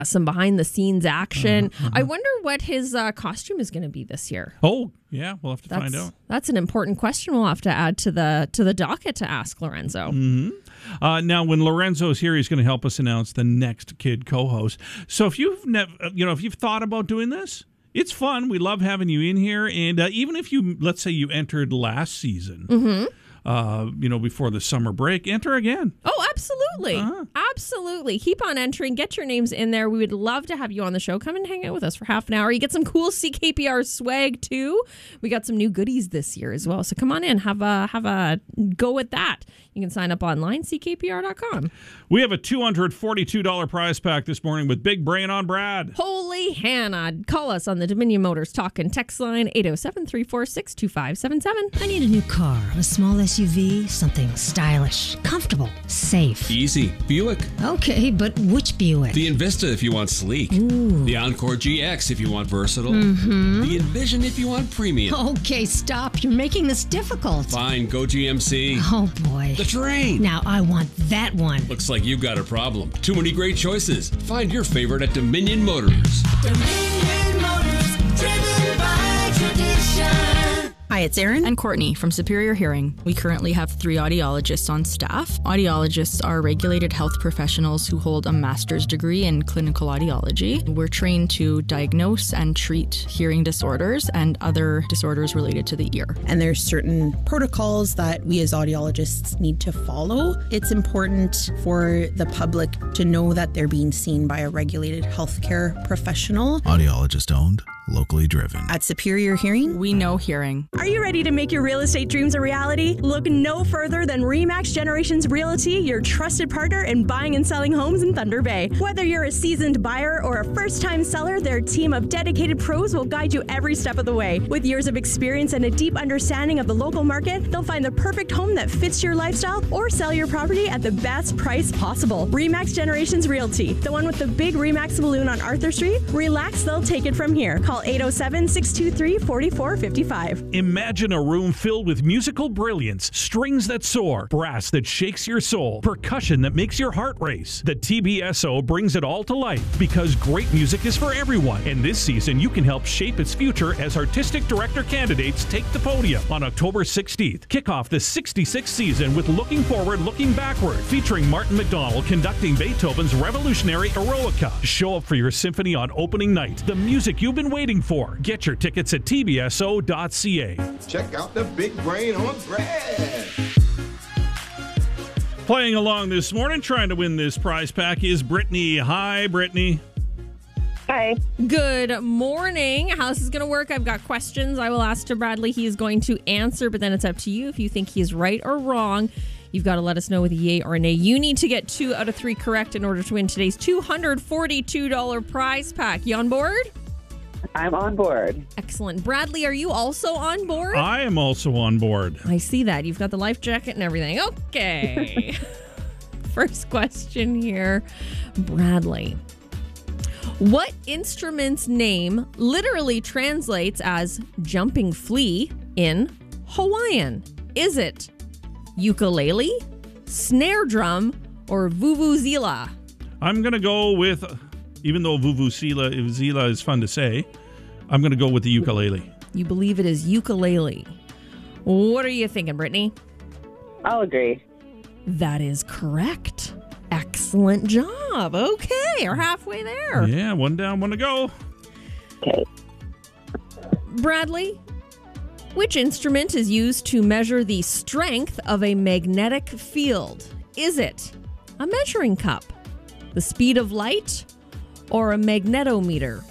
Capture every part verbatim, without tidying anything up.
some behind-the-scenes action. Uh-huh, uh-huh. I wonder what his uh, costume is going to be this year. Oh, yeah, we'll have to that's, find out. That's an important question we'll have to add to the to the docket to ask Lorenzo. Mm-hmm. Uh, now, when Lorenzo's here, he's going to help us announce the next Kid co-host. So if you've never, you know, if you've thought about doing this, it's fun. We love having you in here. And uh, even if you, let's say you entered last season, mm-hmm. Uh, you know, before the summer break, enter again. Oh, absolutely. Uh-huh. Absolutely. Keep on entering. Get your names in there. We would love to have you on the show. Come and hang out with us for half an hour. You get some cool C K P R swag, too. We got some new goodies this year as well. So come on in. Have a, have a go with that. You can sign up online, c k p r dot com. We have a two hundred forty-two dollars prize pack this morning with Big Brain on Brad. Holy Hannah. Call us on the Dominion Motors Talk and Text line eight oh seven, three four six, two five seven seven. I need a new car, a small S U V, something stylish, comfortable, safe. Easy. Buick. Okay, but which Buick? The Envista if you want sleek. Ooh. The Encore G X if you want versatile. Mm-hmm. The Envision if you want premium. Okay, stop. You're making this difficult. Fine, go G M C. Oh, boy. The Terrain. Now I want that one. Looks like you've got a problem. Too many great choices. Find your favorite at Dominion Motors. Dominion Motors, driven by tradition. Hi, it's Erin and Courtney from Superior Hearing. We currently have three audiologists on staff. Audiologists are regulated health professionals who hold a master's degree in clinical audiology. We're trained to diagnose and treat hearing disorders and other disorders related to the ear. And there's certain protocols that we as audiologists need to follow. It's important for the public to know that they're being seen by a regulated healthcare professional. Audiologist owned, locally driven. At Superior Hearing, we know hearing. Are you ready to make your real estate dreams a reality? Look no further than RE/MAX Generations Realty, your trusted partner in buying and selling homes in Thunder Bay. Whether you're a seasoned buyer or a first-time seller, their team of dedicated pros will guide you every step of the way. With years of experience and a deep understanding of the local market, they'll find the perfect home that fits your lifestyle or sell your property at the best price possible. RE/MAX Generations Realty, the one with the big RE/MAX saloon on Arthur Street. Relax, they'll take it from here. Call eight oh seven, six two three, four four five five. Imagine a room filled with musical brilliance, strings that soar, brass that shakes your soul, percussion that makes your heart race. The T B S O brings it all to life because great music is for everyone. And this season, you can help shape its future as artistic director candidates take the podium on October sixteenth. Kick off the sixty-sixth season with Looking Forward, Looking Backward, featuring Martin McDonald conducting Beethoven's revolutionary Eroica. Show up for your symphony on opening night. The music you've been waiting for. Get your tickets at t b s o dot c a. Check out the Big Brain on Brad. Playing along this morning, trying to win this prize pack is Brittany. Hi, Brittany. Hi. Good morning. How this is going to work, I've got questions I will ask to Bradley. He is going to answer, but then it's up to you if you think he is right or wrong. You've got to let us know with a yay or a nay. You need to get two out of three correct in order to win today's two hundred forty-two dollars prize pack. You on board? I'm on board. Excellent. Bradley, are you also on board? I am also on board. I see that. You've got the life jacket and everything. Okay. First question here. Bradley, what instrument's name literally translates as jumping flea in Hawaiian? Is it ukulele, snare drum, or vuvuzela? I'm going to go with, even though vuvuzela zila is fun to say, I'm going to go with the ukulele. You believe it is ukulele. What are you thinking, Brittany? I'll agree. That is correct. Excellent job. Okay, you're halfway there. Yeah, one down, one to go. Okay. Bradley, which instrument is used to measure the strength of a magnetic field? Is it a measuring cup, the speed of light, or a magnetometer?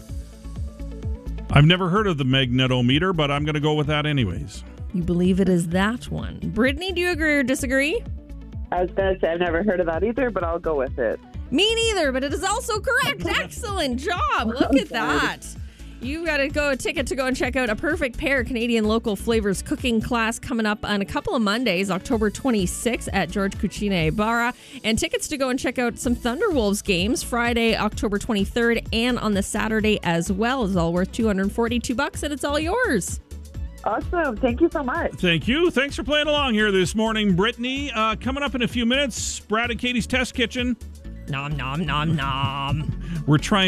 I've never heard of the magnetometer, but I'm going to go with that anyways. You believe it is that one. Brittany, do you agree or disagree? I was going to say I've never heard of that either, but I'll go with it. Me neither, but it is also correct. Excellent job. Look at that. You've got to go a ticket to go and check out A Perfect Pair Canadian Local Flavors cooking class coming up on a couple of Mondays, October twenty-sixth at George Cucina Barra. And tickets to go and check out some Thunderwolves games Friday, October twenty-third, and on the Saturday as well. It's all worth two hundred forty-two bucks, and it's all yours. Awesome. Thank you so much. Thank you. Thanks for playing along here this morning, Brittany. Uh, coming up in a few minutes, Brad and Katie's Test Kitchen. Nom, nom, nom, nom. We're trying